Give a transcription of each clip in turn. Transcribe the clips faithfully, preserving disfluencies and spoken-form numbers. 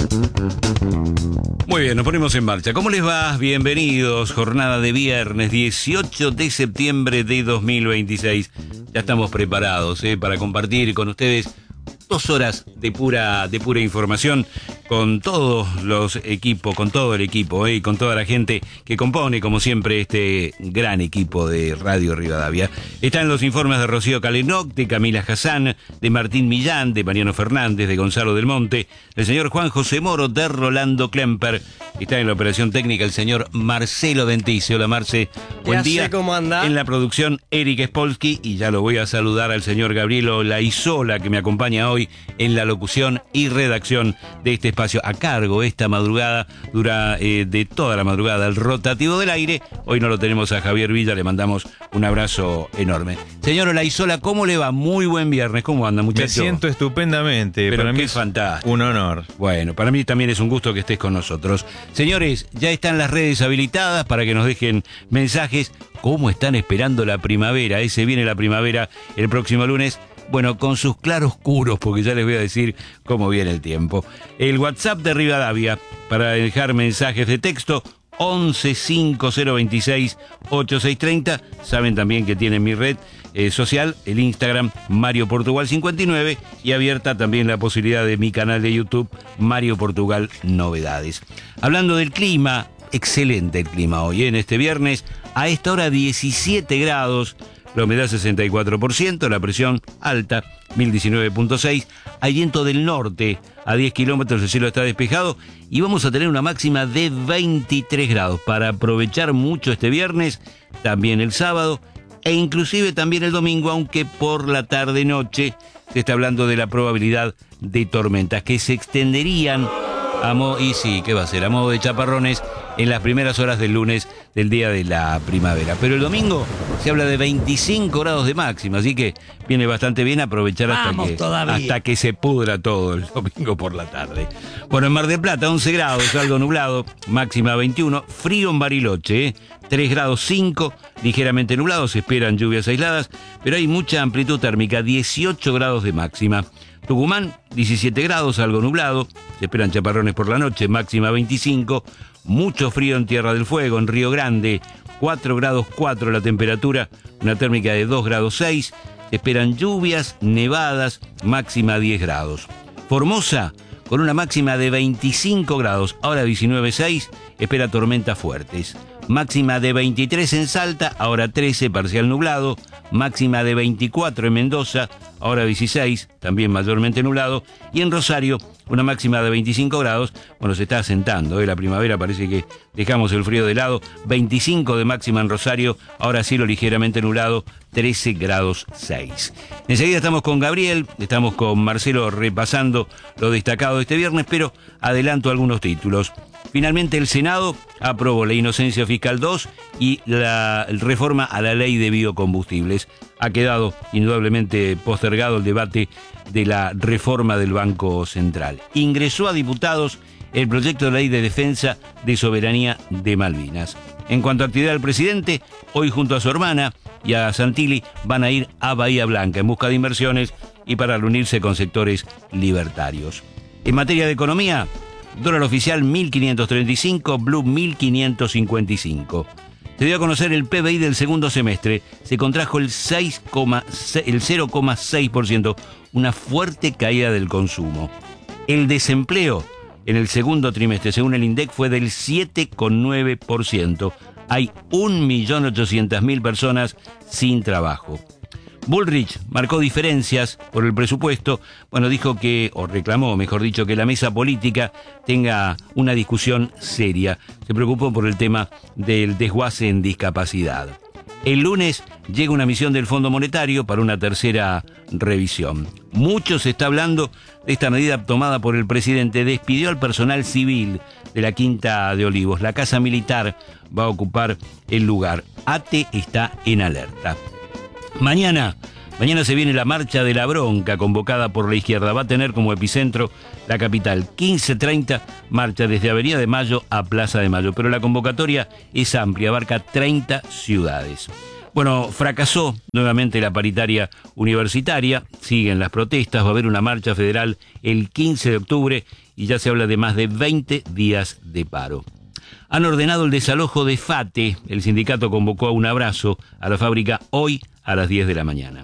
Muy bien, nos ponemos en marcha. ¿Cómo les va? Bienvenidos. Jornada de viernes, dieciocho de septiembre de dos mil veintiséis. Ya estamos preparados ¿eh? para compartir con ustedes dos horas de pura, de pura información con todos los equipos, con todo el equipo ¿eh? y con toda la gente que compone, como siempre, este gran equipo de Radio Rivadavia. Están los informes de Rocío Calenoc, de Camila Hassan, de Martín Millán, de Mariano Fernández, de Gonzalo del Monte, del señor Juan José Moro, de Rolando Klemper. Está en la operación técnica el señor Marcelo Dentice. Hola, Marce. Buen ya día. Sé cómo anda. En la producción, Eric Spolsky, y ya lo voy a saludar al señor Gabrielo Laizola, que me acompaña hoy en la locución y redacción de este espacio a cargo esta madrugada, dura eh, de toda la madrugada el rotativo del aire. Hoy no lo tenemos a Javier Villa, le mandamos un abrazo enorme. Señor Laizola, ¿cómo le va? Muy buen viernes, ¿cómo anda, muchacho? Me siento estupendamente. Pero para qué mí es fantástico. Un honor. Bueno, para mí también es un gusto que estés con nosotros. Señores, ya están las redes habilitadas para que nos dejen mensajes. ¿Cómo están esperando la primavera? Ese viene la primavera el próximo lunes. Bueno, con sus claroscuros, porque ya les voy a decir cómo viene el tiempo. El WhatsApp de Rivadavia para dejar mensajes de texto, once cinco cero veintiséis ochenta y seis treinta. Saben también que tienen mi red eh, social, el Instagram Mario Portugal cincuenta y nueve, y abierta también la posibilidad de mi canal de YouTube Mario Portugal Novedades. Hablando del clima, excelente el clima hoy, ¿eh? En este viernes, a esta hora diecisiete grados, la humedad sesenta y cuatro por ciento, la presión alta, mil diecinueve punto seis, hay viento del norte, a diez kilómetros el cielo está despejado y vamos a tener una máxima de veintitrés grados para aprovechar mucho este viernes, también el sábado e inclusive también el domingo, aunque por la tarde-noche se está hablando de la probabilidad de tormentas que se extenderían a modo, y sí, ¿qué va a ser? A modo de chaparrones en las primeras horas del lunes del día de la primavera. Pero el domingo se habla de veinticinco grados de máxima, así que viene bastante bien aprovechar hasta que, hasta que se pudra todo el domingo por la tarde. Bueno, en Mar del Plata, once grados, algo nublado, máxima veintiuno, frío en Bariloche, ¿eh? tres grados cinco, ligeramente nublado, se esperan lluvias aisladas, pero hay mucha amplitud térmica, dieciocho grados de máxima. Tucumán, diecisiete grados, algo nublado, se esperan chaparrones por la noche, máxima veinticinco, mucho frío en Tierra del Fuego, en Río Grande, cuatro grados cuatro la temperatura, una térmica de dos grados seis, se esperan lluvias, nevadas, máxima diez grados. Formosa, con una máxima de veinticinco grados, ahora diecinueve punto seis, espera tormentas fuertes. Máxima de veintitrés en Salta, ahora trece, parcial nublado. Máxima de veinticuatro en Mendoza, ahora dieciséis, también mayormente nublado. Y en Rosario, una máxima de veinticinco grados. Bueno, se está asentando, ¿eh? La primavera parece que dejamos el frío de lado. veinticinco de máxima en Rosario, ahora cielo ligeramente nublado, trece grados seis. Enseguida estamos con Gabriel, estamos con Marcelo repasando lo destacado de este viernes, pero adelanto algunos títulos. Finalmente el Senado aprobó la inocencia fiscal dos y la reforma a la ley de biocombustibles. Ha quedado indudablemente postergado el debate de la reforma del Banco Central. Ingresó a diputados el proyecto de ley de defensa de soberanía de Malvinas. En cuanto a actividad del presidente, hoy junto a su hermana y a Santilli van a ir a Bahía Blanca en busca de inversiones y para reunirse con sectores libertarios. En materia de economía, dólar oficial mil quinientos treinta y cinco, blue mil quinientos cincuenta y cinco. Se dio a conocer el P B I del segundo semestre, se contrajo el, seis, el cero coma seis por ciento, una fuerte caída del consumo. El desempleo en el segundo trimestre, según el INDEC, fue del siete coma nueve por ciento. Hay un millón ochocientas mil personas sin trabajo. Bullrich marcó diferencias por el presupuesto, bueno, dijo que, o reclamó, mejor dicho, que la mesa política tenga una discusión seria. Se preocupó por el tema del desguace en discapacidad. El lunes llega una misión del Fondo Monetario para una tercera revisión. Mucho se está hablando de esta medida tomada por el presidente. Despidió al personal civil de la Quinta de Olivos. La Casa Militar va a ocupar el lugar. ATE está en alerta. Mañana, mañana se viene la Marcha de la Bronca convocada por la izquierda. Va a tener como epicentro la capital. quince treinta, marcha desde Avenida de Mayo a Plaza de Mayo. Pero la convocatoria es amplia, abarca treinta ciudades. Bueno, fracasó nuevamente la paritaria universitaria, siguen las protestas, va a haber una marcha federal el quince de octubre y ya se habla de más de veinte días de paro. Han ordenado el desalojo de FATE. El sindicato convocó a un abrazo a la fábrica hoy a las diez de la mañana.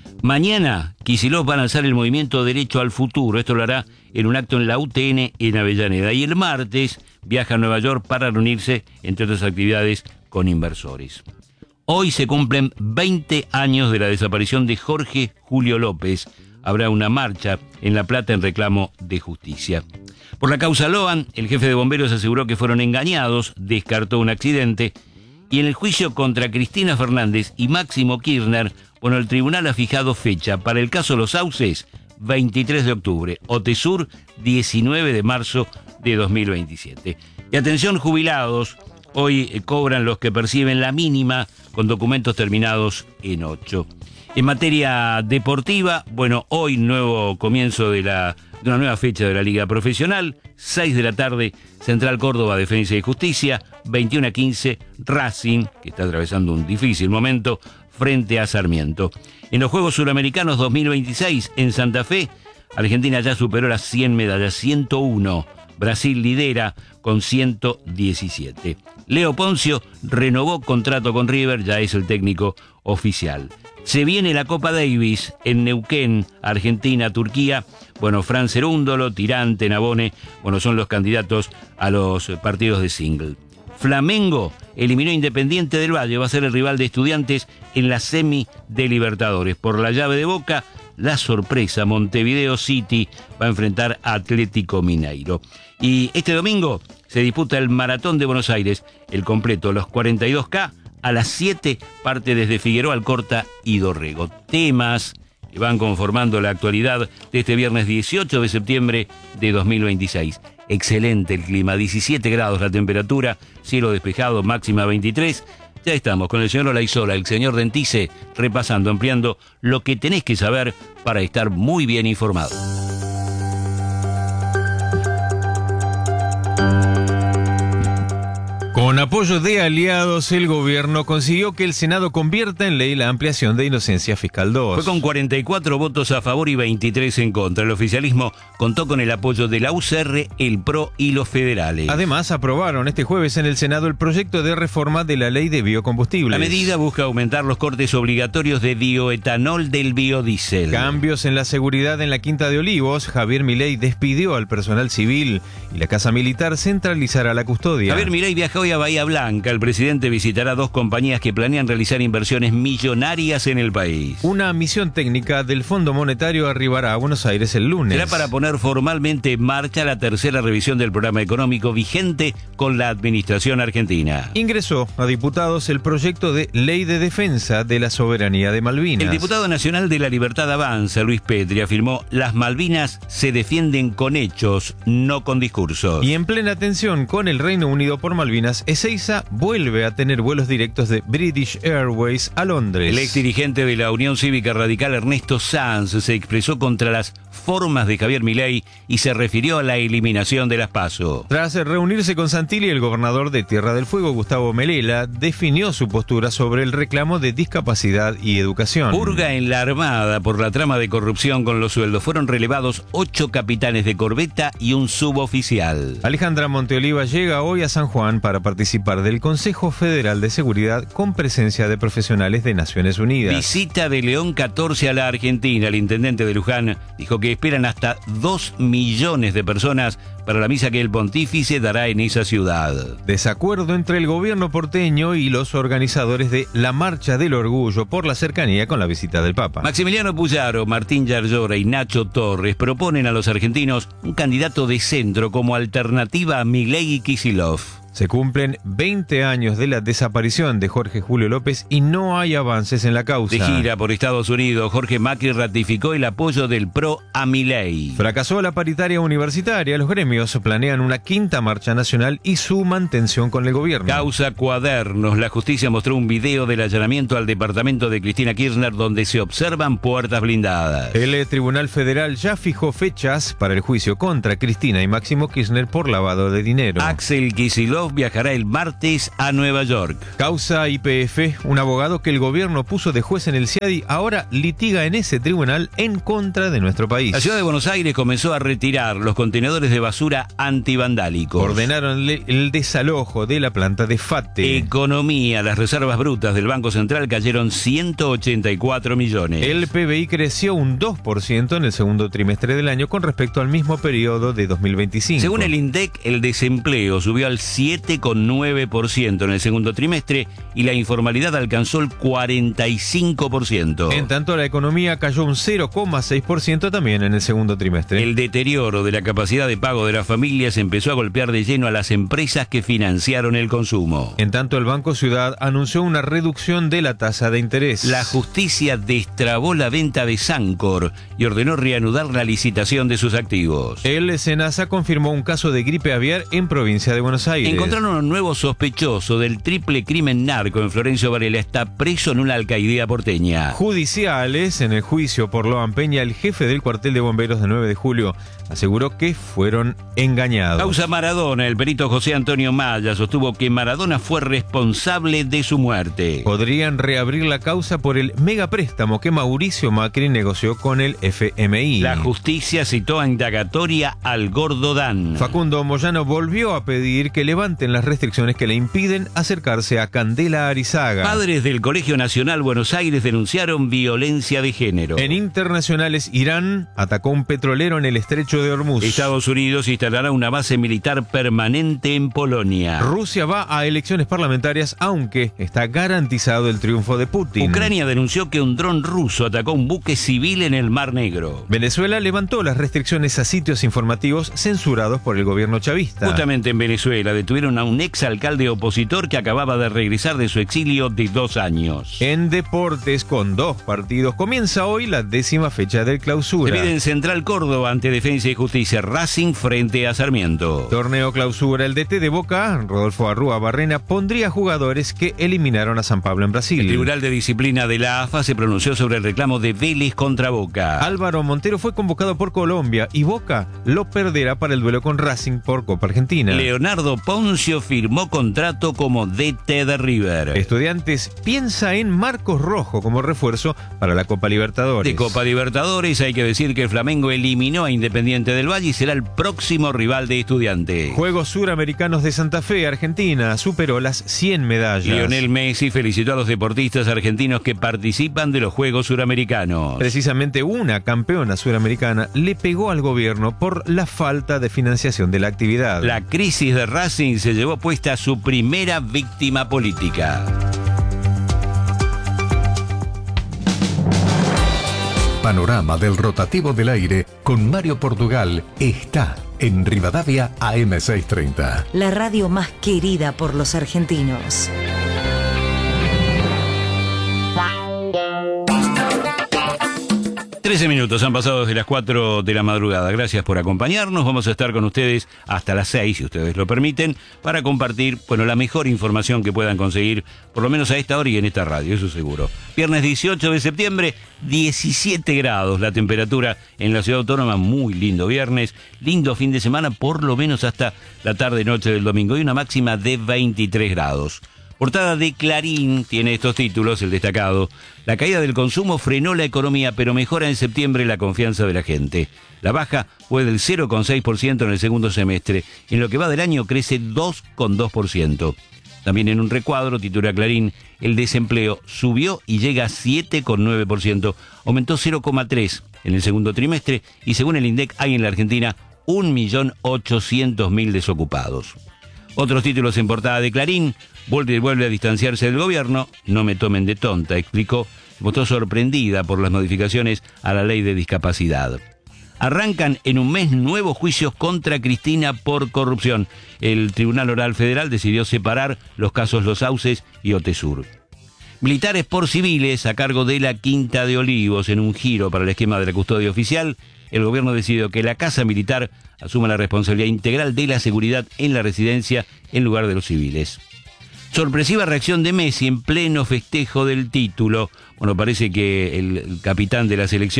Mañana, Kicillof va a lanzar el movimiento Derecho al Futuro. Esto lo hará en un acto en la U T N en Avellaneda. Y el martes viaja a Nueva York para reunirse, entre otras actividades, con inversores. Hoy se cumplen veinte años de la desaparición de Jorge Julio López. Habrá una marcha en La Plata en reclamo de justicia. Por la causa Loan, el jefe de bomberos aseguró que fueron engañados, descartó un accidente. Y en el juicio contra Cristina Fernández y Máximo Kirchner, bueno, el tribunal ha fijado fecha para el caso Los Sauces, veintitrés de octubre, Otesur, diecinueve de marzo de dos mil veintisiete. Y atención jubilados, hoy cobran los que perciben la mínima con documentos terminados en ocho. En materia deportiva, bueno, hoy nuevo comienzo de, la, de una nueva fecha de la Liga Profesional, seis de la tarde, Central Córdoba, Defensa y Justicia, veintiuno a quince, Racing, que está atravesando un difícil momento, frente a Sarmiento. En los Juegos Suramericanos dos mil veintiséis, en Santa Fe, Argentina ya superó las cien medallas, ciento uno. Brasil lidera con ciento diecisiete. Leo Poncio renovó contrato con River, ya es el técnico oficial. Se viene la Copa Davis en Neuquén, Argentina, Turquía. Bueno, Fran Cerúndolo, Tirante, Nabone, bueno, son los candidatos a los partidos de single. Flamengo eliminó a Independiente del Valle, va a ser el rival de Estudiantes en la semi de Libertadores. Por la llave de Boca, la sorpresa, Montevideo City va a enfrentar a Atlético Mineiro. Y este domingo se disputa el Maratón de Buenos Aires, el completo, los cuarenta y dos K, a las siete, parte desde Figueroa, Alcorta y Dorrego. Temas que van conformando la actualidad de este viernes dieciocho de septiembre de dos mil veintiséis. Excelente el clima, diecisiete grados la temperatura, cielo despejado, máxima veintitrés. Ya estamos con el señor Olaizola, el señor Dentice, repasando, ampliando lo que tenés que saber para estar muy bien informado. Con apoyo de aliados, el gobierno consiguió que el Senado convierta en ley la ampliación de Inocencia Fiscal dos. Fue con cuarenta y cuatro votos a favor y veintitrés en contra. El oficialismo contó con el apoyo de la U C R, el P R O y los federales. Además, aprobaron este jueves en el Senado el proyecto de reforma de la ley de biocombustibles. La medida busca aumentar los cortes obligatorios de bioetanol del biodiesel. Cambios en la seguridad en la Quinta de Olivos. Javier Milei despidió al personal civil y la Casa Militar centralizará la custodia. Javier Milei viajó hoy a Bahía Blanca. El presidente visitará dos compañías que planean realizar inversiones millonarias en el país. Una misión técnica del Fondo Monetario arribará a Buenos Aires el lunes. Será para poner formalmente en marcha la tercera revisión del programa económico vigente con la administración argentina. Ingresó a diputados el proyecto de Ley de Defensa de la Soberanía de Malvinas. El diputado nacional de la Libertad Avanza, Luis Petri, afirmó: las Malvinas se defienden con hechos, no con discursos. Y en plena tensión con el Reino Unido por Malvinas, Ezeiza vuelve a tener vuelos directos de British Airways a Londres. El exdirigente de la Unión Cívica Radical, Ernesto Sanz, se expresó contra las formas de Javier Milei y se refirió a la eliminación de las PASO. Tras reunirse con Santilli, el gobernador de Tierra del Fuego, Gustavo Melela, definió su postura sobre el reclamo de discapacidad y educación. Purga en la Armada por la trama de corrupción con los sueldos. Fueron relevados ocho capitanes de corbeta y un suboficial. Alejandra Monteoliva llega hoy a San Juan para participar del Consejo Federal de Seguridad con presencia de profesionales de Naciones Unidas. Visita de León catorce a la Argentina. El intendente de Luján dijo que esperan hasta dos millones de personas para la misa que el pontífice dará en esa ciudad. Desacuerdo entre el gobierno porteño y los organizadores de la Marcha del Orgullo por la cercanía con la visita del Papa. Maximiliano Puyaro, Martín Yarlora y Nacho Torres proponen a los argentinos un candidato de centro como alternativa a Milei y Kicillof. Se cumplen veinte años de la desaparición de Jorge Julio López y no hay avances en la causa. De gira por Estados Unidos, Jorge Macri ratificó el apoyo del P R O a Milei. Fracasó la paritaria universitaria. Los gremios planean una quinta marcha nacional y suman tensión con el gobierno. Causa Cuadernos. La justicia mostró un video del allanamiento al departamento de Cristina Kirchner donde se observan puertas blindadas. El Tribunal Federal ya fijó fechas para el juicio contra Cristina y Máximo Kirchner por lavado de dinero. Axel Kicillof Kisilov viajará el martes a Nueva York. Causa Y P F. Un abogado que el gobierno puso de juez en el CIADI ahora litiga en ese tribunal en contra de nuestro país. La ciudad de Buenos Aires comenzó a retirar los contenedores de basura antivandálicos. Ordenaron el desalojo de la planta de FATE. Economía. Las reservas brutas del Banco Central cayeron ciento ochenta y cuatro millones. El P B I creció un dos por ciento en el segundo trimestre del año con respecto al mismo periodo de dos mil veinticinco. Según el INDEC, el desempleo subió al siete coma nueve por ciento en el segundo trimestre y la informalidad alcanzó el cuarenta y cinco por ciento. En tanto, la economía cayó un cero coma seis por ciento también en el segundo trimestre. El deterioro de la capacidad de pago de las familias empezó a golpear de lleno a las empresas que financiaron el consumo. En tanto, el Banco Ciudad anunció una reducción de la tasa de interés. La justicia destrabó la venta de Sancor y ordenó reanudar la licitación de sus activos. El SENASA confirmó un caso de gripe aviar en provincia de Buenos Aires. Encontraron a un nuevo sospechoso del triple crimen narco en Florencio Varela. Está preso en una alcaidía porteña. Judiciales. En el juicio por Loan Peña, el jefe del cuartel de bomberos de nueve de julio aseguró que fueron engañados. Causa Maradona. El perito José Antonio Maya sostuvo que Maradona fue responsable de su muerte. Podrían reabrir la causa por el megapréstamo que Mauricio Macri negoció con el F M I. La justicia citó a indagatoria al Gordo Dan. Facundo Moyano volvió a pedir que levanten las restricciones que le impiden acercarse a Candela Arizaga. Padres del Colegio Nacional Buenos Aires denunciaron violencia de género. En internacionales, Irán atacó un petrolero en el estrecho de Hormuz. Estados Unidos instalará una base militar permanente en Polonia. Rusia va a elecciones parlamentarias, aunque está garantizado el triunfo de Putin. Ucrania denunció que un dron ruso atacó un buque civil en el Mar Negro. Venezuela levantó las restricciones a sitios informativos censurados por el gobierno chavista. Justamente en Venezuela detuvieron a un exalcalde opositor que acababa de regresar de su exilio de dos años. En deportes, con dos partidos, comienza hoy la décima fecha del Clausura. Se mide en Central Córdoba ante Defensa y Justicia, Racing frente a Sarmiento. Torneo Clausura. El D T de Boca, Rodolfo Arrúa Barrena, pondría jugadores que eliminaron a San Pablo en Brasil. El Tribunal de Disciplina de la A F A se pronunció sobre el reclamo de Vélez contra Boca. Álvaro Montero fue convocado por Colombia y Boca lo perderá para el duelo con Racing por Copa Argentina. Leonardo Poncio firmó contrato como D T de River. Estudiantes piensa en Marcos Rojo como refuerzo para la Copa Libertadores. De Copa Libertadores hay que decir que el Flamengo eliminó a Independiente del Valle y será el próximo rival de Estudiantes. Juegos Suramericanos de Santa Fe, Argentina superó las cien medallas. Lionel Messi felicitó a los deportistas argentinos que participan de los Juegos Suramericanos. Precisamente una campeona suramericana le pegó al gobierno por la falta de financiación de la actividad. La crisis de Racing se llevó puesta a su primera víctima política. Panorama del rotativo del aire con Mario Portugal está en Rivadavia A M seiscientos treinta. La radio más querida por los argentinos. trece minutos han pasado desde las cuatro de la madrugada. Gracias por acompañarnos. Vamos a estar con ustedes hasta las seis, si ustedes lo permiten, para compartir, bueno, la mejor información que puedan conseguir, por lo menos a esta hora y en esta radio, eso seguro. Viernes dieciocho de septiembre, diecisiete grados la temperatura en la ciudad autónoma. Muy lindo viernes, lindo fin de semana, por lo menos hasta la tarde-noche del domingo. Y una máxima de veintitrés grados. Portada de Clarín tiene estos títulos, el destacado. La caída del consumo frenó la economía, pero mejora en septiembre la confianza de la gente. La baja fue del cero coma seis por ciento en el segundo semestre. En lo que va del año crece dos coma dos por ciento. También en un recuadro, titula Clarín, el desempleo subió y llega a siete coma nueve por ciento. Aumentó cero coma tres por ciento en el segundo trimestre y según el INDEC hay en la Argentina un millón ochocientos mil desocupados. Otros títulos en portada de Clarín. Vuelve, vuelve a distanciarse del gobierno. No me tomen de tonta, explicó. Se mostró sorprendida por las modificaciones a la ley de discapacidad. Arrancan en un mes nuevos juicios contra Cristina por corrupción. El Tribunal Oral Federal decidió separar los casos Los Sauces y Otesur. Militares por civiles a cargo de la Quinta de Olivos. En un giro para el esquema de la custodia oficial, el gobierno decidió que la Casa Militar asuma la responsabilidad integral de la seguridad en la residencia en lugar de los civiles. Sorpresiva reacción de Messi en pleno festejo del título. Bueno, parece que el capitán de la selección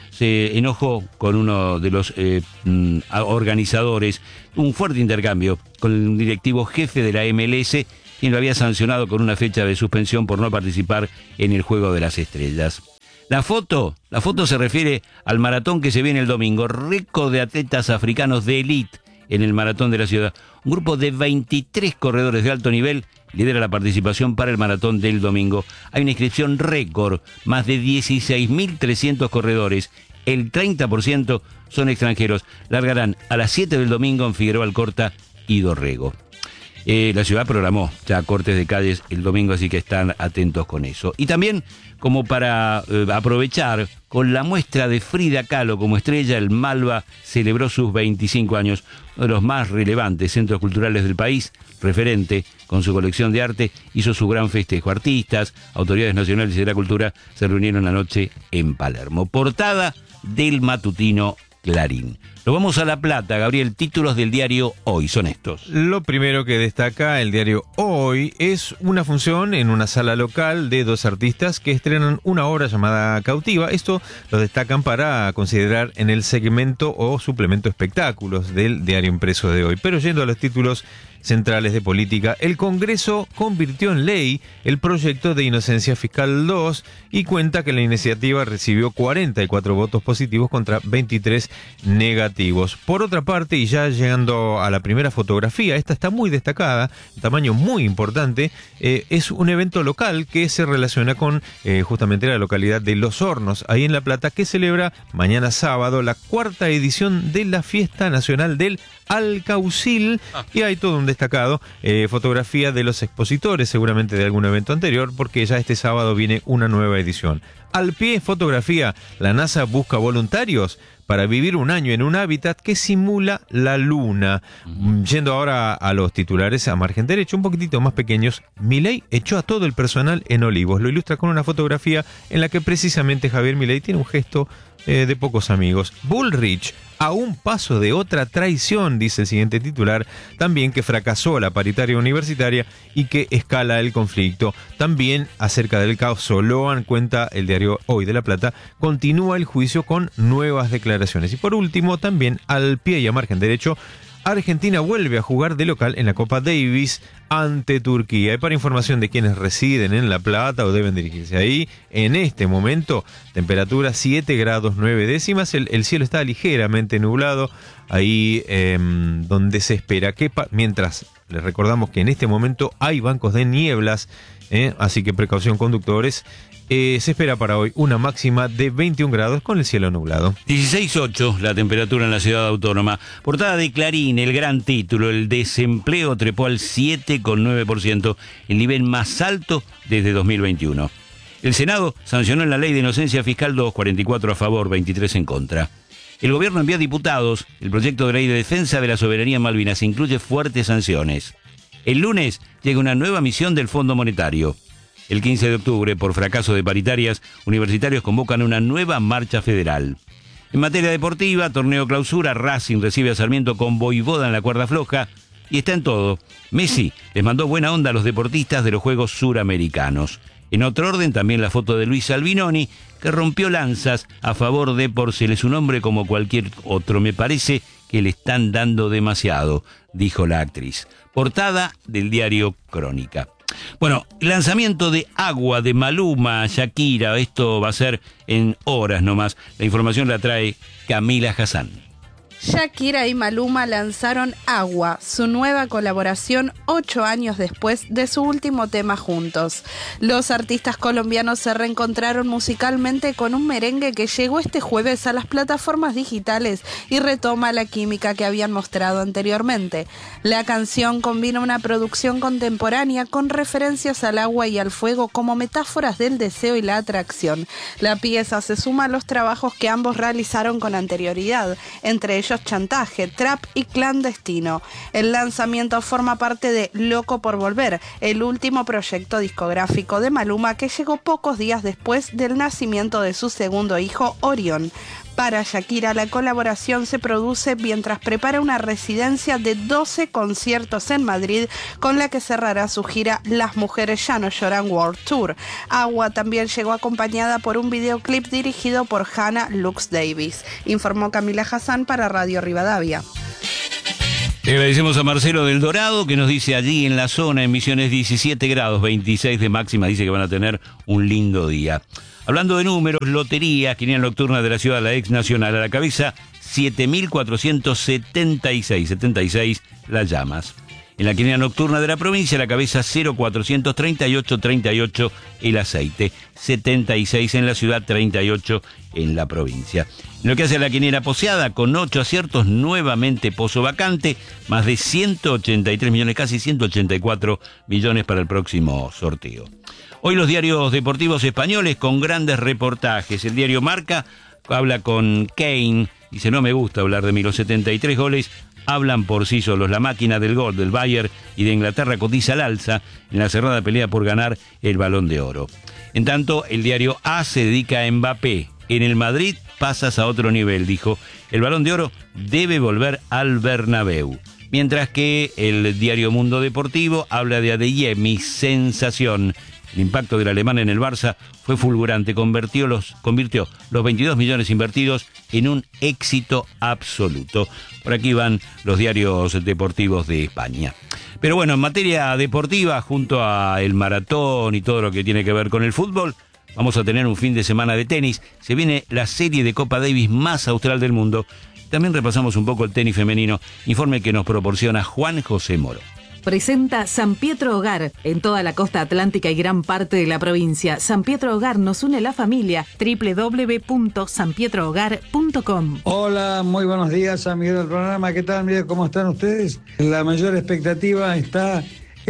se enojó con uno de los eh, organizadores, un fuerte intercambio con un directivo jefe de la M L S, quien lo había sancionado con una fecha de suspensión por no participar en el Juego de las Estrellas. La foto, la foto se refiere al maratón que se viene el domingo, récord de atletas africanos de élite en el maratón de la ciudad. Un grupo de veintitrés corredores de alto nivel lidera la participación para el maratón del domingo. Hay una inscripción récord, más de dieciséis mil trescientos corredores. El treinta por ciento son extranjeros. Largarán a las siete del domingo en Figueroa Alcorta y Dorrego. Eh, la ciudad programó ya cortes de calles el domingo, así que están atentos con eso. Y también, como para eh, aprovechar, con la muestra de Frida Kahlo como estrella, el Malva celebró sus veinticinco años, uno de los más relevantes centros culturales del país, referente con su colección de arte, hizo su gran festejo. Artistas, autoridades nacionales y de la cultura se reunieron anoche en Palermo. Portada del matutino Clarín. Nos vamos a La Plata, Gabriel. Títulos del diario Hoy son estos. Lo primero que destaca el diario Hoy es una función en una sala local de dos artistas que estrenan una obra llamada Cautiva. Esto lo destacan para considerar en el segmento o suplemento espectáculos del diario impreso de Hoy. Pero yendo a los títulos centrales de política, el Congreso convirtió en ley el proyecto de Inocencia Fiscal dos y cuenta que la iniciativa recibió cuarenta y cuatro votos positivos contra veintitrés negativos. Por otra parte, y ya llegando a la primera fotografía, esta está muy destacada, tamaño muy importante, eh, es un evento local que se relaciona con eh, justamente la localidad de Los Hornos, ahí en La Plata, que celebra mañana sábado la cuarta edición de la Fiesta Nacional del Alcaucil, y hay todo un destacado, eh, fotografía de los expositores, seguramente de algún evento anterior, porque ya este sábado viene una nueva edición. Al pie, fotografía, la NASA busca voluntarios para vivir un año en un hábitat que simula la luna. Uh-huh. Yendo ahora a los titulares a margen derecho, un poquitito más pequeños, Milei echó a todo el personal en Olivos. Lo ilustra con una fotografía en la que precisamente Javier Milei tiene un gesto eh, de pocos amigos. Bullrich, a un paso de otra traición, dice el siguiente titular, también que fracasó la paritaria universitaria y que escala el conflicto. También acerca del caos Soloan, cuenta el diario Hoy de La Plata, continúa el juicio con nuevas declaraciones. Y por último, también al pie y a margen derecho, Argentina vuelve a jugar de local en la Copa Davis ante Turquía. Y para información de quienes residen en La Plata o deben dirigirse ahí, en este momento, temperatura siete grados nueve décimas, el, el cielo está ligeramente nublado, ahí eh, donde se espera que, pa- mientras les recordamos que en este momento hay bancos de nieblas, eh, así que precaución conductores. Eh, se espera para hoy una máxima de veintiún grados con el cielo nublado. dieciséis coma ocho la temperatura en la ciudad autónoma. Portada de Clarín, el gran título: el desempleo trepó al siete coma nueve por ciento, el nivel más alto desde dos mil veintiuno. El Senado sancionó en la ley de inocencia fiscal dos, cuarenta y cuatro a favor, veintitrés en contra. El gobierno envió a diputados el proyecto de ley de defensa de la soberanía en Malvinas. Incluye fuertes sanciones. El lunes llega una nueva misión del Fondo Monetario. El quince de octubre, por fracaso de paritarias, universitarios convocan una nueva marcha federal. En materia deportiva, torneo clausura, Racing recibe a Sarmiento con Voivoda en la cuerda floja, y está en todo. Messi les mandó buena onda a los deportistas de los Juegos Suramericanos. En otro orden, también la foto de Luis Albinoni, que rompió lanzas a favor de Porcel. Un hombre como cualquier otro. Me parece que le están dando demasiado, dijo la actriz. Portada del diario Crónica. Bueno, lanzamiento de Agua de Maluma, Shakira. Esto va a ser en horas nomás. La información la trae Camila Hassan. Shakira y Maluma lanzaron Agua, su nueva colaboración ocho años después de su último tema juntos. Los artistas colombianos se reencontraron musicalmente con un merengue que llegó este jueves a las plataformas digitales y retoma la química que habían mostrado anteriormente. La canción combina una producción contemporánea con referencias al agua y al fuego como metáforas del deseo y la atracción. La pieza se suma a los trabajos que ambos realizaron con anterioridad, entre ellos Chantaje, Trap y Clandestino. El lanzamiento forma parte de Loco por Volver, el último proyecto discográfico de Maluma, que llegó pocos días después del nacimiento de su segundo hijo, Orión. Para Shakira, la colaboración se produce mientras prepara una residencia de doce conciertos en Madrid, con la que cerrará su gira Las Mujeres Ya No Lloran World Tour. Agua también llegó acompañada por un videoclip dirigido por Hannah Lux Davis, informó Camila Hassan para Radio Rivadavia. Le agradecemos a Marcelo del Dorado, que nos dice allí en la zona, en Misiones, diecisiete grados, veintiséis de máxima, dice que van a tener un lindo día. Hablando de números, lotería, quiniela nocturna de la ciudad, la ex nacional, a la cabeza, siete mil cuatrocientos setenta y seis, setenta y seis las llamas. En la quiniela nocturna de la provincia, a la cabeza, cero cuatrocientos treinta y ocho, treinta y ocho el aceite, setenta y seis en la ciudad, treinta y ocho en la provincia. En lo que hace a la quiniela poseada, con ocho aciertos, nuevamente pozo vacante, más de ciento ochenta y tres millones, casi ciento ochenta y cuatro millones para el próximo sorteo. Hoy los diarios deportivos españoles con grandes reportajes. El diario Marca habla con Kane, dice: no me gusta hablar de mí, los setenta y tres goles hablan por sí solos. La máquina del gol del Bayern y de Inglaterra cotiza al alza en la cerrada pelea por ganar el Balón de Oro. En tanto, el diario A se dedica a Mbappé. En el Madrid pasas a otro nivel, dijo. El Balón de Oro debe volver al Bernabéu. Mientras que el diario Mundo Deportivo habla de Adeyemi, sensación. El impacto del alemán en el Barça fue fulgurante, convirtió los, convirtió los veintidós millones invertidos en un éxito absoluto. Por aquí van los diarios deportivos de España. Pero bueno, en materia deportiva, junto a el maratón y todo lo que tiene que ver con el fútbol, vamos a tener un fin de semana de tenis. Se viene la serie de Copa Davis más austral del mundo. También repasamos un poco el tenis femenino, informe que nos proporciona Juan José Moro. Presenta San Pietro Hogar en toda la costa atlántica y gran parte de la provincia. San Pietro Hogar nos une la familia. doble u doble u doble u punto san pietro hogar punto com. Hola, muy buenos días, amigos del programa. ¿Qué tal? Mira, ¿cómo están ustedes? La mayor expectativa está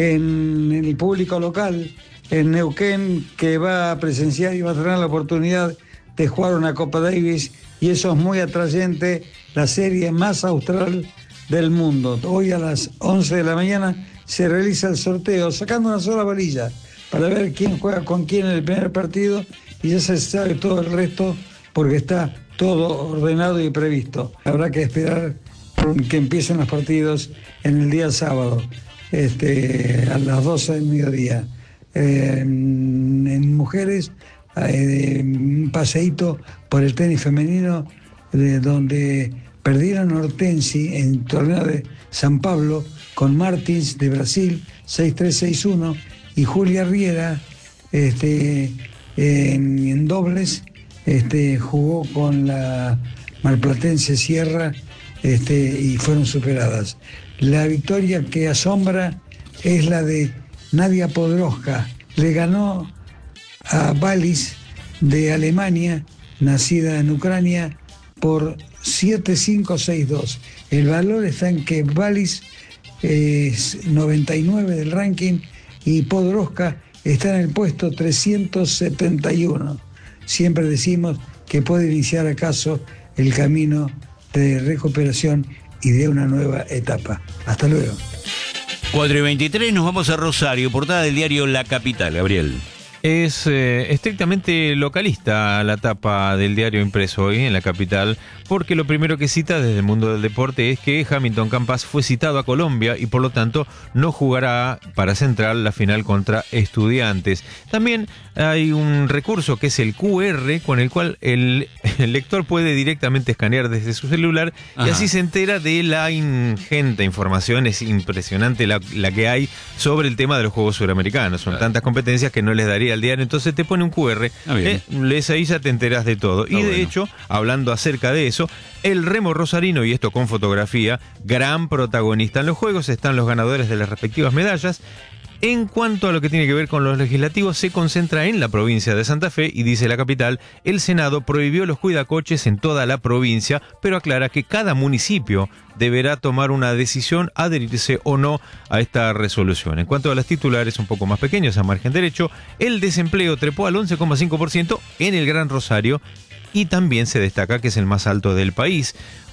en el público local, en Neuquén, que va a presenciar y va a tener la oportunidad de jugar una Copa Davis, y eso es muy atrayente, la serie más austral del mundo. Hoy a las once de la mañana se realiza el sorteo, sacando una sola varilla, para ver quién juega con quién en el primer partido, y ya se sabe todo el resto, porque está todo ordenado y previsto. Habrá que esperar que empiecen los partidos en el día sábado, este, a las doce del mediodía. Eh, en, en mujeres, eh, un paseíto por el tenis femenino, de donde perdieron Hortensi en el torneo de San Pablo con Martins de Brasil, seis tres, seis uno, y Julia Riera este, en, en dobles este, jugó con la marplatense Sierra este, y fueron superadas. La victoria que asombra es la de Nadia Podroska. Le ganó a Balis de Alemania, nacida en Ucrania, por siete cinco, seis dos. El valor está en que Balis es noventa y nueve del ranking y Podroska está en el puesto trescientos setenta y uno. Siempre decimos que puede iniciar acaso el camino de recuperación y de una nueva etapa. Hasta luego. cuatro y veintitrés, nos vamos a Rosario, portada del diario La Capital, Gabriel. Es eh, estrictamente localista la tapa del diario impreso hoy en La Capital, porque lo primero que cita desde el mundo del deporte es que Hamilton Campas fue citado a Colombia y por lo tanto no jugará para Central la final contra Estudiantes. También hay un recurso que es el Q R, con el cual el, el lector puede directamente escanear desde su celular. Ajá. Y así se entera de la ingente información. Es impresionante la, la que hay sobre el tema de los Juegos Suramericanos. Son claro. tantas competencias que no les daría al diario, entonces te pone un Q R, ah, eh, lees ahí, ya te enteras de todo. Ah, y de bueno. hecho, hablando acerca de eso, el remo rosarino, y esto con fotografía, gran protagonista en los Juegos, están los ganadores de las respectivas medallas. En cuanto a lo que tiene que ver con los legislativos, se concentra en la provincia de Santa Fe y dice La Capital, el Senado prohibió los cuidacoches en toda la provincia, pero aclara que cada municipio deberá tomar una decisión, adherirse o no a esta resolución. En cuanto a las titulares un poco más pequeños, a margen derecho, el desempleo trepó al once coma cinco por ciento en el Gran Rosario y también se destaca que es el más alto del país.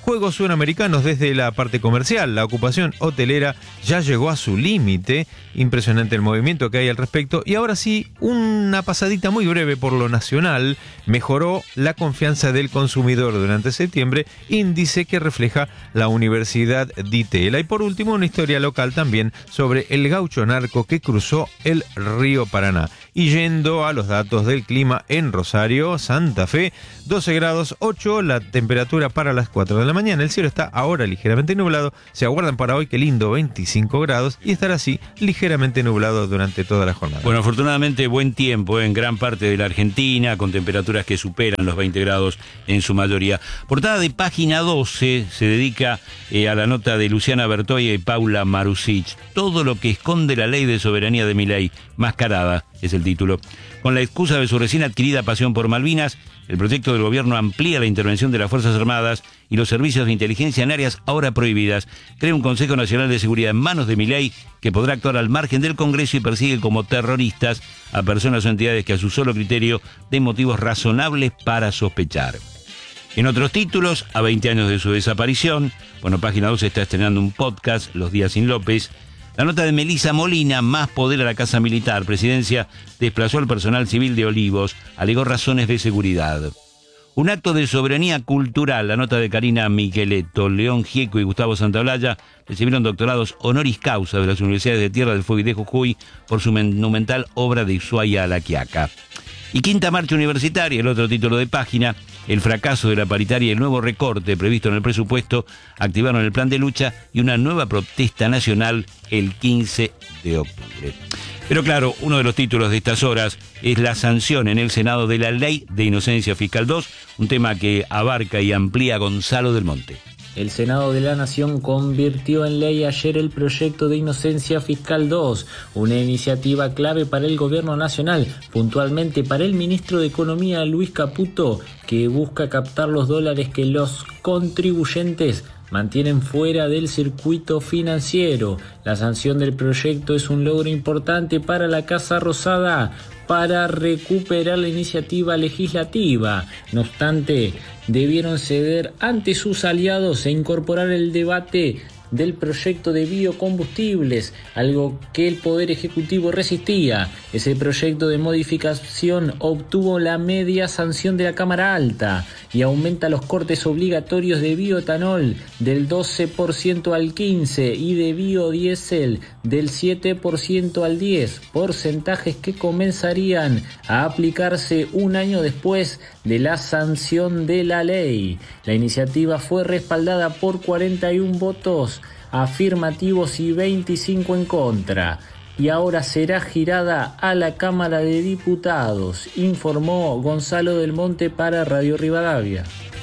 Juegos Suramericanos desde la parte comercial. La ocupación hotelera ya llegó a su límite. Impresionante el movimiento que hay al respecto. Y ahora sí, una pasadita muy breve por lo nacional. Mejoró la confianza del consumidor durante septiembre, índice que refleja la Universidad de Itela. Y por último, una historia local también sobre el gaucho narco que cruzó el río Paraná. Y yendo a los datos del clima en Rosario, Santa Fe, doce grados ocho, la temperatura para las cuatro de la mañana. El cielo está ahora ligeramente nublado. Se aguardan para hoy, qué lindo, veinticinco grados, y estará así ligeramente nublado durante toda la jornada. Bueno, afortunadamente buen tiempo en gran parte de la Argentina, con temperaturas que superan los veinte grados en su mayoría. Portada de Página doce se dedica eh, a la nota de Luciana Bertoia y Paula Marusich. Todo lo que esconde la ley de soberanía de Milei, mascarada, es el título. Con la excusa de su recién adquirida pasión por Malvinas, el proyecto del gobierno amplía la intervención de las Fuerzas Armadas y los servicios de inteligencia en áreas ahora prohibidas. Crea un Consejo Nacional de Seguridad en manos de Milei que podrá actuar al margen del Congreso y persigue como terroristas a personas o entidades que a su solo criterio den motivos razonables para sospechar. En otros títulos, a veinte años de su desaparición, bueno, Página doce está estrenando un podcast, Los Días sin López. La nota de Melisa Molina, más poder a la Casa Militar. Presidencia desplazó al personal civil de Olivos, alegó razones de seguridad. Un acto de soberanía cultural. La nota de Karina Micheletto. León Gieco y Gustavo Santaolalla recibieron doctorados honoris causa de las universidades de Tierra del Fuego y de Jujuy por su monumental obra de Ushuaia a la Quiaca. Y quinta marcha universitaria, el otro título de Página. El fracaso de la paritaria y el nuevo recorte previsto en el presupuesto activaron el plan de lucha y una nueva protesta nacional el quince de octubre. Pero claro, uno de los títulos de estas horas es la sanción en el Senado de la Ley de Inocencia Fiscal dos, un tema que abarca y amplía Gonzalo del Monte. El Senado de la Nación convirtió en ley ayer el proyecto de Inocencia Fiscal dos, una iniciativa clave para el gobierno nacional, puntualmente para el ministro de Economía Luis Caputo, que busca captar los dólares que los contribuyentes mantienen fuera del circuito financiero. La sanción del proyecto es un logro importante para la Casa Rosada para recuperar la iniciativa legislativa. No obstante, debieron ceder ante sus aliados e incorporar el debate del proyecto de biocombustibles, algo que el Poder Ejecutivo resistía. Ese proyecto de modificación obtuvo la media sanción de la Cámara Alta y aumenta los cortes obligatorios de bioetanol del doce por ciento al quince por ciento y de biodiesel del siete por ciento al diez por ciento, porcentajes que comenzarían a aplicarse un año después de la sanción de la ley. La iniciativa fue respaldada por cuarenta y uno votos afirmativos y veinticinco en contra, y ahora será girada a la Cámara de Diputados, informó Gonzalo del Monte para Radio Rivadavia.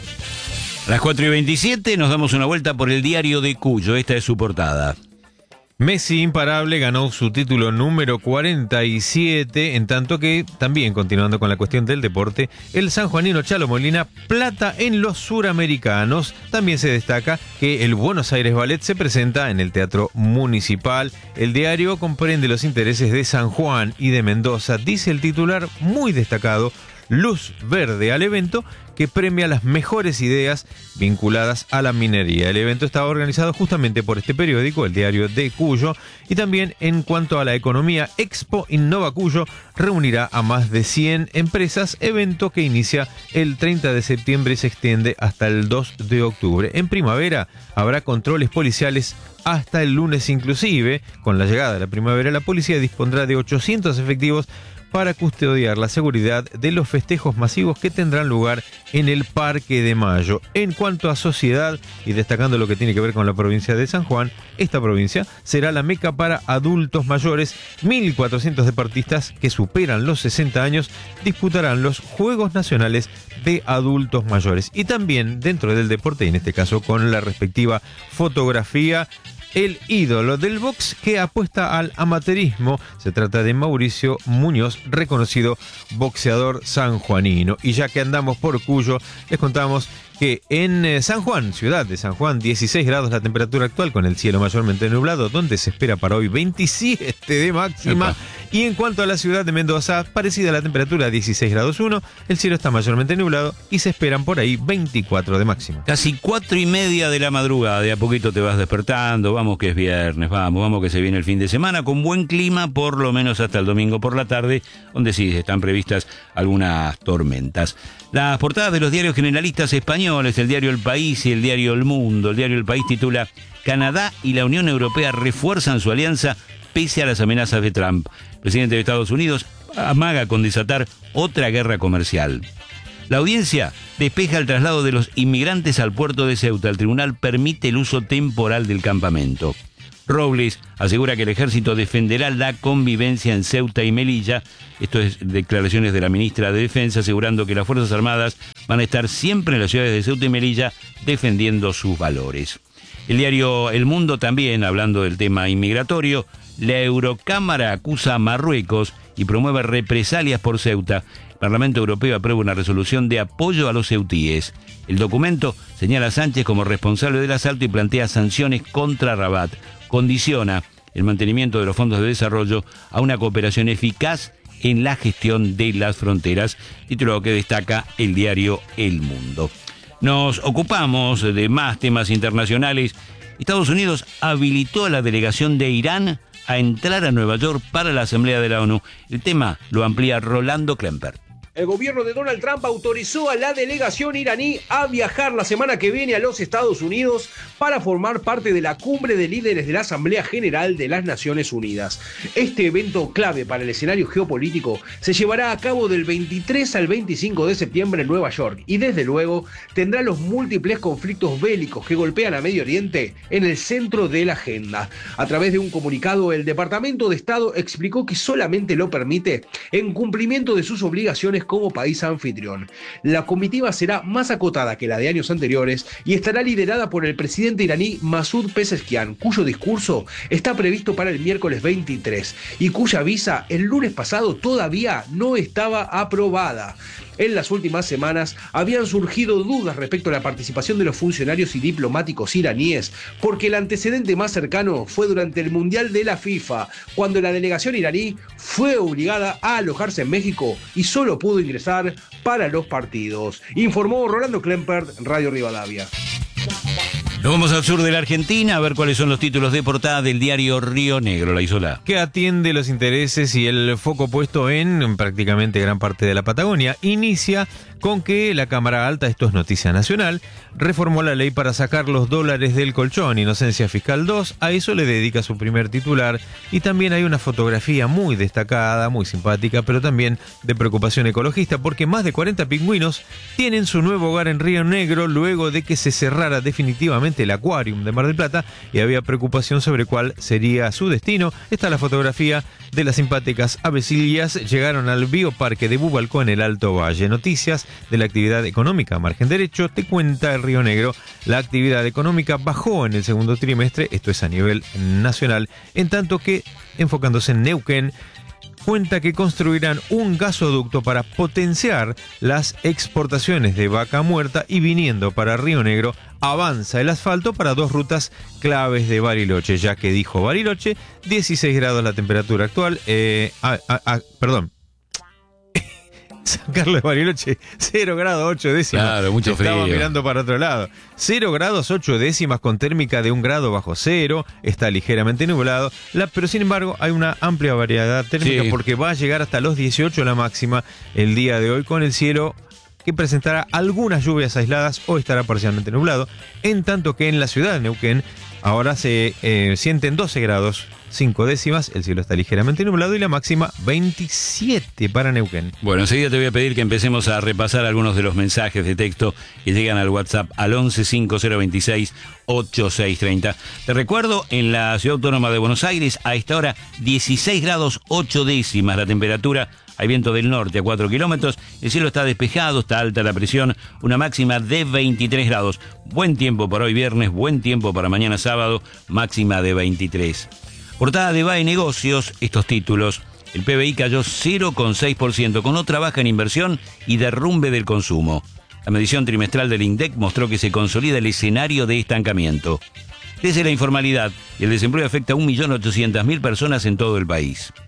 A las cuatro y veintisiete nos damos una vuelta por el diario de Cuyo. Esta es su portada. Messi imparable ganó su título número cuarenta y siete, en tanto que, también continuando con la cuestión del deporte, el sanjuanino Chalo Molina plata en los suramericanos. También se destaca que el Buenos Aires Ballet se presenta en el Teatro Municipal. El diario comprende los intereses de San Juan y de Mendoza, dice el titular muy destacado, luz verde al evento que premia las mejores ideas vinculadas a la minería. El evento está organizado justamente por este periódico, el diario de Cuyo, y también en cuanto a la economía, Expo Innova Cuyo reunirá a más de cien empresas, evento que inicia el treinta de septiembre y se extiende hasta el dos de octubre. En primavera habrá controles policiales hasta el lunes inclusive. Con la llegada de la primavera, la policía dispondrá de ochocientos efectivos para custodiar la seguridad de los festejos masivos que tendrán lugar en el Parque de Mayo. En cuanto a sociedad, y destacando lo que tiene que ver con la provincia de San Juan, esta provincia será la meca para adultos mayores. mil cuatrocientos deportistas que superan los sesenta años disputarán los Juegos Nacionales de Adultos Mayores. Y también dentro del deporte, y en este caso con la respectiva fotografía, el ídolo del box que apuesta al amateurismo. Se trata de Mauricio Muñoz, reconocido boxeador sanjuanino. Y ya que andamos por Cuyo, les contamos que en San Juan, ciudad de San Juan, dieciséis grados la temperatura actual con el cielo mayormente nublado, donde se espera para hoy veintisiete de máxima. Epa. Y en cuanto a la ciudad de Mendoza, parecida a la temperatura, dieciséis grados uno, el cielo está mayormente nublado y se esperan por ahí veinticuatro de máxima. Casi cuatro y media de la madrugada, de a poquito te vas despertando, vamos que es viernes, vamos, vamos que se viene el fin de semana, con buen clima, por lo menos hasta el domingo por la tarde, donde sí están previstas algunas tormentas. Las portadas de los diarios generalistas españoles, el diario El País y el diario El Mundo. El diario El País titula: Canadá y la Unión Europea refuerzan su alianza pese a las amenazas de Trump. El presidente de Estados Unidos amaga con desatar otra guerra comercial. La audiencia despeja el traslado de los inmigrantes al puerto de Ceuta. El tribunal permite el uso temporal del campamento. Robles asegura que el ejército defenderá la convivencia en Ceuta y Melilla. Esto es declaraciones de la ministra de Defensa, asegurando que las Fuerzas Armadas van a estar siempre en las ciudades de Ceuta y Melilla defendiendo sus valores. El diario El Mundo también, hablando del tema inmigratorio: la Eurocámara acusa a Marruecos y promueve represalias por Ceuta. El Parlamento Europeo aprueba una resolución de apoyo a los ceutíes. El documento señala a Sánchez como responsable del asalto y plantea sanciones contra Rabat. Condiciona el mantenimiento de los fondos de desarrollo a una cooperación eficaz en la gestión de las fronteras, título que destaca el diario El Mundo. Nos ocupamos de más temas internacionales. Estados Unidos habilitó a la delegación de Irán a entrar a Nueva York para la Asamblea de la ONU. El tema lo amplía Rolando Klemper. El gobierno de Donald Trump autorizó a la delegación iraní a viajar la semana que viene a los Estados Unidos para formar parte de la cumbre de líderes de la Asamblea General de las Naciones Unidas. Este evento clave para el escenario geopolítico se llevará a cabo del veintitrés al veinticinco de septiembre en Nueva York y desde luego tendrá los múltiples conflictos bélicos que golpean a Medio Oriente en el centro de la agenda. A través de un comunicado, el Departamento de Estado explicó que solamente lo permite en cumplimiento de sus obligaciones como país anfitrión. La comitiva será más acotada que la de años anteriores y estará liderada por el presidente iraní Masoud Pezeshkian, cuyo discurso está previsto para el miércoles veintitrés y cuya visa el lunes pasado todavía no estaba aprobada. En las últimas semanas habían surgido dudas respecto a la participación de los funcionarios y diplomáticos iraníes, porque el antecedente más cercano fue durante el Mundial de la FIFA, cuando la delegación iraní fue obligada a alojarse en México y solo pudo ingresar para los partidos. Informó Rolando Klemper, Radio Rivadavia. Nos vamos al sur de la Argentina a ver cuáles son los títulos de portada del diario Río Negro, La Isola. Que atiende los intereses y el foco puesto en, en prácticamente gran parte de la Patagonia. Inicia con que la Cámara Alta, esto es noticia nacional, reformó la ley para sacar los dólares del colchón, Inocencia Fiscal dos, a eso le dedica su primer titular, y también hay una fotografía muy destacada, muy simpática, pero también de preocupación ecologista, porque más de cuarenta pingüinos tienen su nuevo hogar en Río Negro luego de que se cerrara definitivamente el Aquarium de Mar del Plata y había preocupación sobre cuál sería su destino. Está la fotografía de las simpáticas avecillas. Llegaron al bioparque de Bubalcó en el Alto Valle. Noticias de la actividad económica. Margen derecho, te cuenta el Río Negro. La actividad económica bajó en el segundo trimestre, esto es a nivel nacional, en tanto que, enfocándose en Neuquén, cuenta que construirán un gasoducto para potenciar las exportaciones de vaca muerta y viniendo para Río Negro avanza el asfalto para dos rutas claves de Bariloche, ya que dijo Bariloche, dieciséis grados la temperatura actual, eh, ah, ah, ah, perdón, San Carlos de Bariloche, cero grados ocho décimas. Claro, mucho frío. Estaba mirando para otro lado. cero grados ocho décimas con térmica de un grado bajo cero. Está ligeramente nublado. La, pero sin embargo hay una amplia variedad térmica, sí, porque va a llegar hasta los dieciocho la máxima el día de hoy, con el cielo que presentará algunas lluvias aisladas o estará parcialmente nublado. En tanto que en la ciudad de Neuquén ahora se eh, sienten doce grados cinco décimas, el cielo está ligeramente nublado y la máxima veintisiete para Neuquén. Bueno, enseguida te voy a pedir que empecemos a repasar algunos de los mensajes de texto que llegan al WhatsApp al once cinco cero veintiséis ochenta y seis treinta. Te recuerdo, en la Ciudad Autónoma de Buenos Aires, a esta hora dieciséis grados ocho décimas la temperatura. Hay viento del norte a cuatro kilómetros, el cielo está despejado, está alta la presión, una máxima de veintitrés grados. Buen tiempo para hoy viernes, buen tiempo para mañana sábado, máxima de veintitrés. Portada de B A E Negocios, estos títulos: el P B I cayó cero coma seis por ciento con otra baja en inversión y derrumbe del consumo. La medición trimestral del INDEC mostró que se consolida el escenario de estancamiento. Crece la informalidad y el desempleo afecta a un millón ochocientas mil personas en todo el país.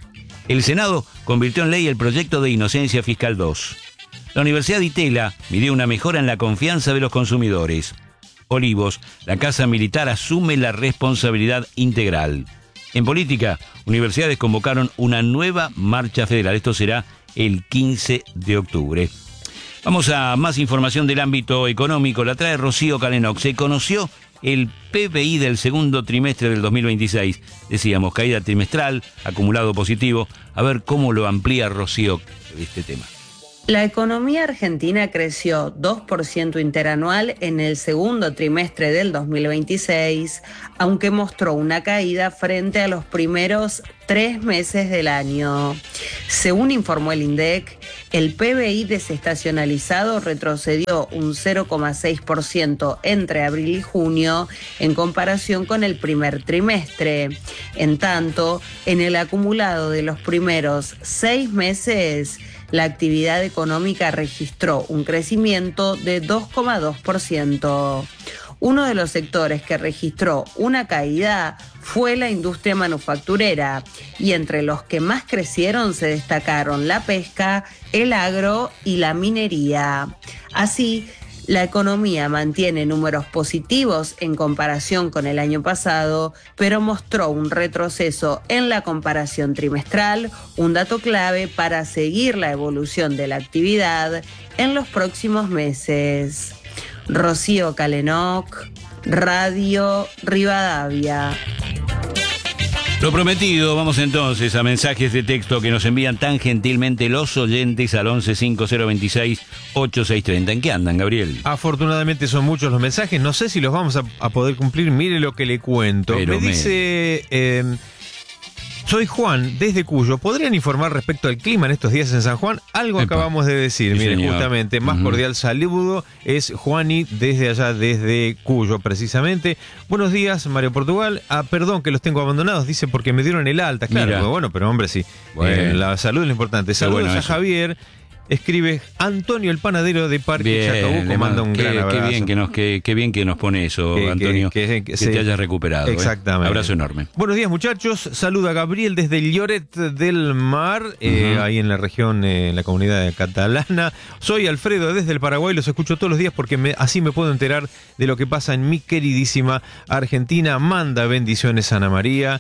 El Senado convirtió en ley el proyecto de Inocencia Fiscal dos. La Universidad de Itela midió una mejora en la confianza de los consumidores. Olivos, la Casa Militar asume la responsabilidad integral. En política, universidades convocaron una nueva marcha federal. Esto será el quince de octubre. Vamos a más información del ámbito económico. La trae Rocío Calenoc. Se conoció el P B I del segundo trimestre del dos mil veintiséis. Decíamos, caída trimestral, acumulado positivo. A ver cómo lo amplía Rocío este tema. La economía argentina creció dos por ciento interanual en el segundo trimestre del dos mil veintiséis, aunque mostró una caída frente a los primeros tres meses del año. Según informó el INDEC, el P B I desestacionalizado retrocedió un cero coma seis por ciento entre abril y junio en comparación con el primer trimestre. En tanto, en el acumulado de los primeros seis meses, la actividad económica registró un crecimiento de dos coma dos por ciento. Uno de los sectores que registró una caída fue la industria manufacturera, y entre los que más crecieron se destacaron la pesca, el agro y la minería. Así, la economía mantiene números positivos en comparación con el año pasado, pero mostró un retroceso en la comparación trimestral, un dato clave para seguir la evolución de la actividad en los próximos meses. Rocío Calenoc, Radio Rivadavia. Lo prometido, vamos entonces a mensajes de texto que nos envían tan gentilmente los oyentes al once cinco cero veintiséis ochenta y seis treinta. ¿En qué andan, Gabriel? Afortunadamente son muchos los mensajes, no sé si los vamos a, a poder cumplir, mire lo que le cuento. Pero me, me dice... Eh, Soy Juan, desde Cuyo. ¿Podrían informar respecto al clima en estos días en San Juan? Algo Epa. acabamos de decir. Sí, Mire, señor. justamente, más Uh-huh. cordial saludo es Juani desde allá, desde Cuyo, precisamente. Buenos días, Mario Portugal. Ah, perdón que los tengo abandonados, dice, porque me dieron el alta. Claro, Mira. pues bueno, pero hombre, sí. Bueno. Eh, la salud es lo importante. Saludos bueno a eso. Javier. Escribe Antonio, el panadero de Parque Chacabuco. le Manda un qué, gran abrazo. Qué bien que nos, qué, qué bien que nos pone eso, Que- que- Antonio. que- Que, que se- te hayas recuperado. Exactamente. ¿eh? Abrazo enorme. Buenos días, muchachos. Saluda Gabriel desde Lloret del Mar, eh, Ujú. ahí en la región, eh, en la comunidad catalana. Soy Alfredo desde el Paraguay, los escucho todos los días porque me- así me puedo enterar de lo que pasa en mi queridísima Argentina. Manda bendiciones, Ana María.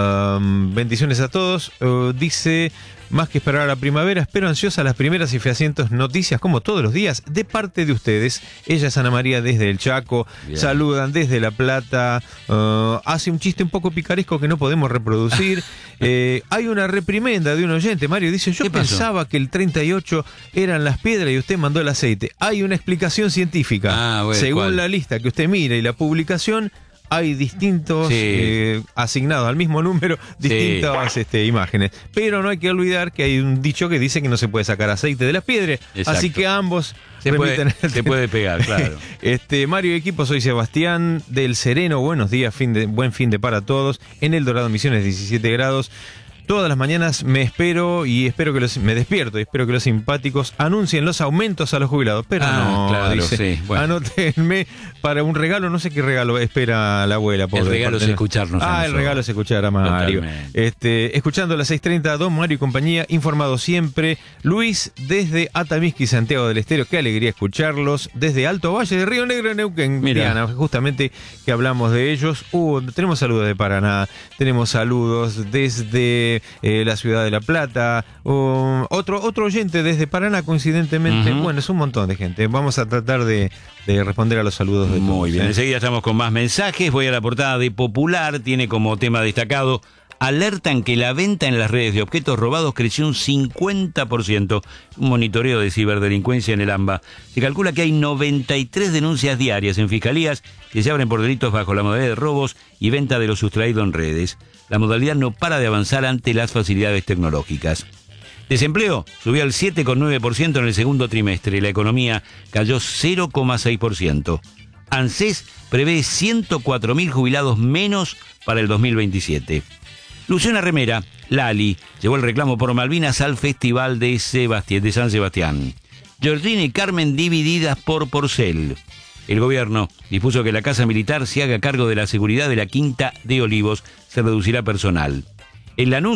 Um, bendiciones a todos. Uh, dice... Más que esperar a la primavera, espero ansiosa las primeras y fehacientes noticias, como todos los días, de parte de ustedes. Ella es Ana María desde el Chaco, Bien. saludan desde La Plata, uh, hace un chiste un poco picaresco que no podemos reproducir. Eh, hay una reprimenda de un oyente, Mario dice, yo ¿Qué pasó? pensaba que el treinta y ocho eran las piedras y usted mandó el aceite. Hay una explicación científica. Ah, bueno, Según ¿cuál? la lista que usted mira y la publicación, hay distintos, Sí. eh, asignados al mismo número, distintas este, imágenes. Pero no hay que olvidar que hay un dicho que dice que no se puede sacar aceite de las piedras. Exacto. Así que ambos Se puede, remiten- se puede pegar, claro. Este, Mario y equipo, soy Sebastián del Sereno. Buenos días, fin de, buen fin de para todos. En El Dorado, Misiones, diecisiete grados. Todas las mañanas me espero y espero que los, me despierto y espero que los simpáticos anuncien los aumentos a los jubilados. Pero Ah, no, claro, dice, sí, bueno. anótenme para un regalo, no sé qué regalo espera la abuela. pobre, regalo parte- es escucharnos a Ah, el nosotros. regalo es escuchar a Mario. Totalmente. Este, escuchando a las seis treinta, Don Mario y compañía, informado siempre. Luis desde Atamisqui, Santiago del Estero, qué alegría escucharlos. Desde Alto Valle de Río Negro, Neuquén, Mira. Diana, justamente que hablamos de ellos. Uh, tenemos saludos de Paraná, tenemos saludos desde eh, la ciudad de La Plata, uh, otro, otro oyente desde Paraná, coincidentemente. Ujú. Bueno, es un montón de gente. Vamos a tratar de, de responder a los saludos de todos. Muy bien, ¿eh? enseguida estamos con más mensajes. Voy a la portada de Popular, tiene como tema destacado: alertan que la venta en las redes de objetos robados creció un cincuenta por ciento. Un monitoreo de ciberdelincuencia en el AMBA. Se calcula que hay noventa y tres denuncias diarias en fiscalías que se abren por delitos bajo la modalidad de robos y venta de lo sustraído en redes. La modalidad no para de avanzar ante las facilidades tecnológicas. Desempleo subió al siete coma nueve por ciento en el segundo trimestre y la economía cayó cero coma seis por ciento. ANSES prevé ciento cuatro mil jubilados menos para el dos mil veintisiete. Lució una remera, Lali, llevó el reclamo por Malvinas al Festival de, Sebastián, de San Sebastián. Georgina y Carmen divididas por Porcel. El gobierno dispuso que la Casa Militar se haga cargo de la seguridad de la Quinta de Olivos. Se reducirá personal. En Lanús,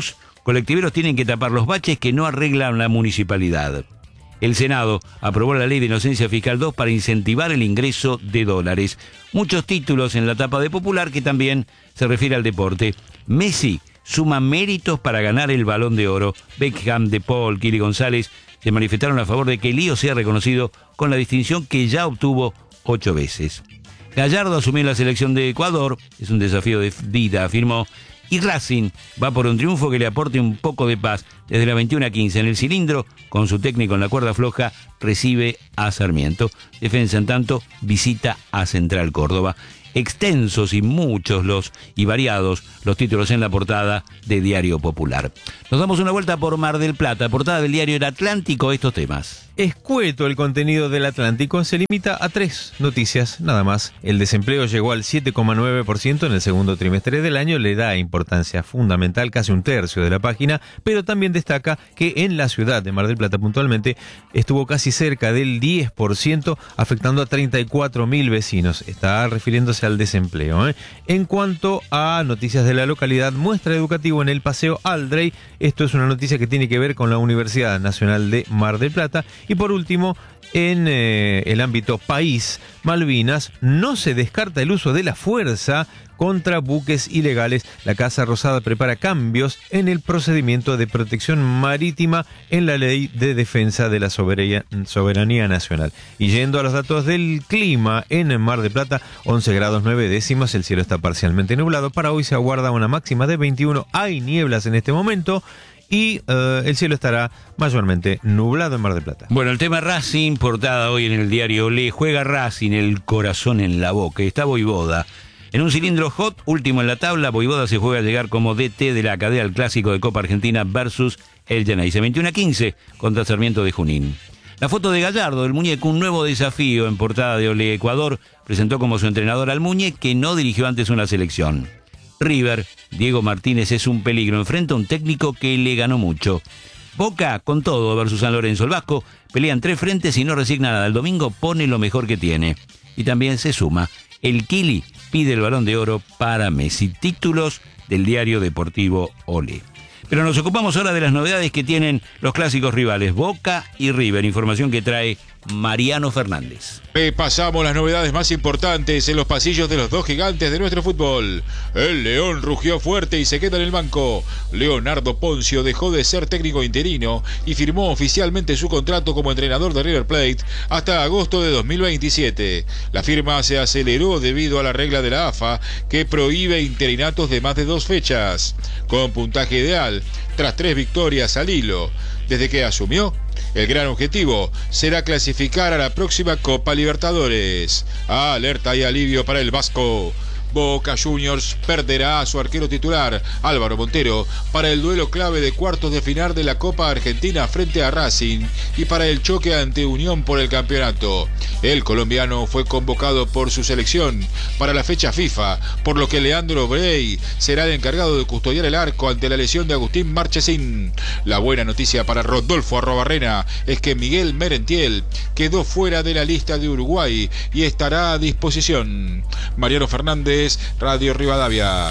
Colectiveros tienen que tapar los baches que no arreglan la municipalidad. El Senado aprobó la ley de inocencia fiscal dos para incentivar el ingreso de dólares. Muchos títulos en la tapa de Popular que también se refiere al deporte. Messi suma méritos para ganar el Balón de Oro. Beckham, De Paul, Kili González se manifestaron a favor de que Lío sea reconocido con la distinción que ya obtuvo ocho veces. Gallardo asumió la selección de Ecuador, es un desafío de vida, afirmó, y Racing va por un triunfo que le aporte un poco de paz. Desde la veintiuna a quince en el cilindro, con su técnico en la cuerda floja, recibe a Sarmiento. Defensa, en tanto, visita a Central Córdoba. Extensos y muchos los y variados los títulos en la portada de Diario Popular. Nos damos una vuelta por Mar del Plata, portada del diario El Atlántico, estos temas. Escueto el contenido del Atlántico, se limita a tres noticias, nada más. El desempleo llegó al siete coma nueve por ciento en el segundo trimestre del año, le da importancia fundamental, casi un tercio de la página, pero también destaca que en la ciudad de Mar del Plata puntualmente estuvo casi cerca del diez por ciento, afectando a treinta y cuatro mil vecinos. Está refiriéndose al desempleo. ¿eh? En cuanto a noticias de la localidad, muestra educativo en el Paseo Aldrey. Esto es una noticia que tiene que ver con la Universidad Nacional de Mar del Plata. Y por último, en eh, el ámbito país, Malvinas, no se descarta el uso de la fuerza contra buques ilegales. La Casa Rosada prepara cambios en el procedimiento de protección marítima en la Ley de Defensa de la Soberanía, soberanía Nacional. Y yendo a los datos del clima, en Mar del Plata, once grados nueve décimas, el cielo está parcialmente nublado. Para hoy se aguarda una máxima de veintiuno, hay nieblas en este momento. Y uh, el cielo estará mayormente nublado en Mar del Plata. Bueno, el tema Racing, portada hoy en el diario Le, juega Racing, el corazón en la boca. Está Voivoda. En un cilindro hot, último en la tabla, Voivoda se juega a llegar como D T de la cadena al clásico de Copa Argentina versus el Geneise. veintiuno a quince contra Sarmiento de Junín. La foto de Gallardo, el muñeco, un nuevo desafío en portada de Ole Ecuador. Presentó como su entrenador al Muñe, que no dirigió antes una selección. River, Diego Martínez es un peligro, enfrenta a un técnico que le ganó mucho. Boca, con todo, versus San Lorenzo. El Vasco pelean tres frentes y no resigna nada. El domingo pone lo mejor que tiene. Y también se suma. El Kili pide el Balón de Oro para Messi. Títulos del diario deportivo Ole. Pero nos ocupamos ahora de las novedades que tienen los clásicos rivales, Boca y River. Información que trae Mariano Fernández. Repasamos las novedades más importantes en los pasillos de los dos gigantes de nuestro fútbol. El León rugió fuerte y se queda en el banco. Leonardo Poncio dejó de ser técnico interino y firmó oficialmente su contrato como entrenador de River Plate hasta agosto de dos mil veintisiete. La firma se aceleró debido a la regla de la A F A que prohíbe interinatos de más de dos fechas. Con puntaje ideal, tras tres victorias al hilo, desde que asumió, el gran objetivo será clasificar a la próxima Copa Libertadores. Alerta y alivio para el Vasco. Boca Juniors perderá a su arquero titular, Álvaro Montero, para el duelo clave de cuartos de final de la Copa Argentina frente a Racing y para el choque ante Unión por el campeonato. El colombiano fue convocado por su selección para la fecha FIFA, por lo que Leandro Brey será el encargado de custodiar el arco ante la lesión de Agustín Marchesín. La buena noticia para Rodolfo Arrobarrena es que Miguel Merentiel quedó fuera de la lista de Uruguay y estará a disposición. Mariano Fernández, Radio Rivadavia.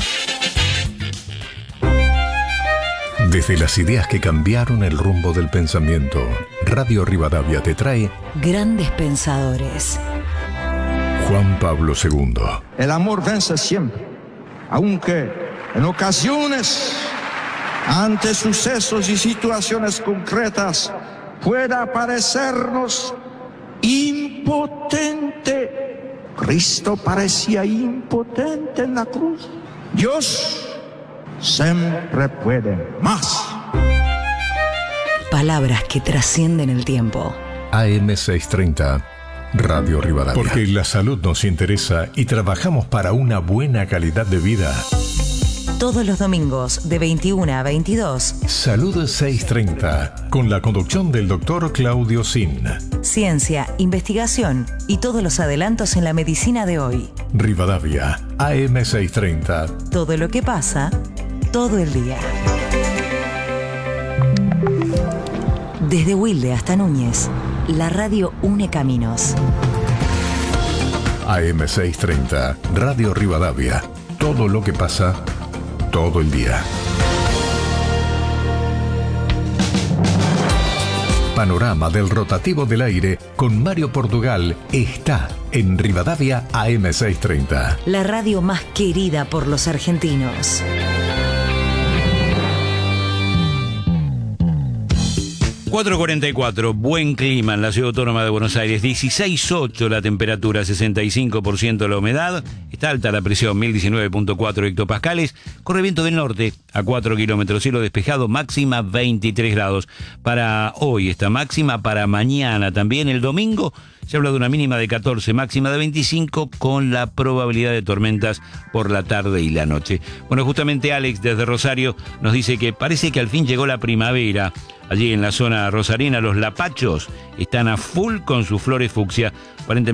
Desde las ideas que cambiaron el rumbo del pensamiento, Radio Rivadavia te trae Grandes Pensadores. Juan Pablo segundo. El amor vence siempre, aunque en ocasiones, ante sucesos y situaciones concretas, pueda parecernos impotente. Cristo parecía impotente en la cruz. Dios siempre puede más. Palabras que trascienden el tiempo. A M seiscientos treinta, Radio Rivadavia. Porque la salud nos interesa y trabajamos para una buena calidad de vida. Todos los domingos de veintiuna a veintidós. Salud seiscientos treinta, con la conducción del doctor Claudio Sin. Ciencia, investigación y todos los adelantos en la medicina de hoy. Rivadavia, A M seiscientos treinta. Todo lo que pasa, todo el día. Desde Wilde hasta Núñez, la radio une caminos. A M seiscientos treinta, Radio Rivadavia. Todo lo que pasa, todo el día. panorama del rotativo del aire con Mario Portugal está en Rivadavia A M seiscientos treinta. La radio más querida por los argentinos. cuatro cuarenta y cuatro, buen clima en la Ciudad Autónoma de Buenos Aires, dieciséis punto ocho la temperatura, sesenta y cinco por ciento la humedad, está alta la presión, mil diecinueve punto cuatro hectopascales, corre viento del norte a cuatro kilómetros, cielo despejado, máxima veintitrés grados. Para hoy esta máxima, para mañana también, el domingo se habla de una mínima de catorce, máxima de veinticinco, con la probabilidad de tormentas por la tarde y la noche. Bueno, justamente Alex desde Rosario nos dice que parece que al fin llegó la primavera. Allí en la zona rosarina los lapachos están a full con sus flores fucsia. Aparentemente